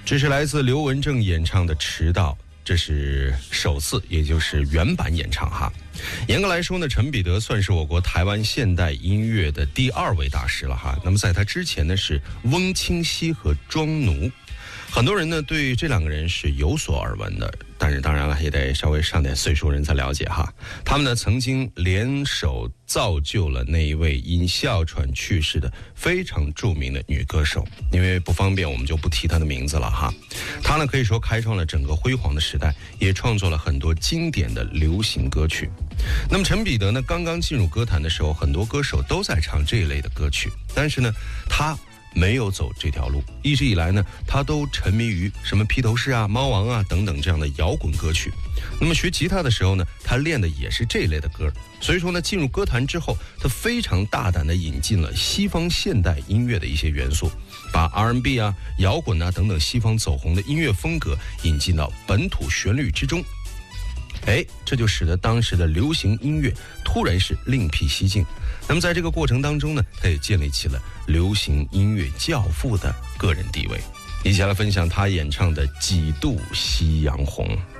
这是来自刘文正演唱的《迟到》，这是首次，也就是原版演唱哈。严格来说呢，陈彼得算是我国台湾现代音乐的第2位大师了哈。那么在他之前呢是翁清溪和庄奴。很多人呢对这2个人是有所耳闻的，但是当然了，也得稍微上点岁数人才了解哈。他们呢曾经联手造就了那一位因哮喘去世的非常著名的女歌手，因为不方便我们就不提她的名字了哈。她呢可以说开创了整个辉煌的时代，也创作了很多经典的流行歌曲。那么陈彼得呢刚刚进入歌坛的时候，很多歌手都在唱这一类的歌曲，但是呢他没有走这条路，一直以来呢他都沉迷于什么披头士啊、猫王啊等等这样的摇滚歌曲。那么学吉他的时候呢，他练的也是这一类的歌，所以说呢进入歌坛之后，他非常大胆地引进了西方现代音乐的一些元素，把 R&B 啊、摇滚啊等等西方走红的音乐风格引进到本土旋律之中。这就使得当时的流行音乐突然是另辟蹊径。那么在这个过程当中呢，他也建立起了流行音乐教父的个人地位。一起来分享他演唱的《几度夕阳红》。